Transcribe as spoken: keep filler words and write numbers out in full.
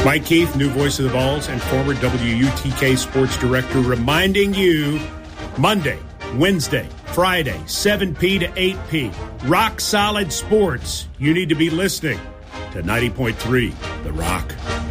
Mike Keith, new voice of the Vols and former W U T K sports director, reminding you Monday, Wednesday, Friday, seven p to eight p. Rock Solid Sports. You need to be listening to ninety point three The Rock.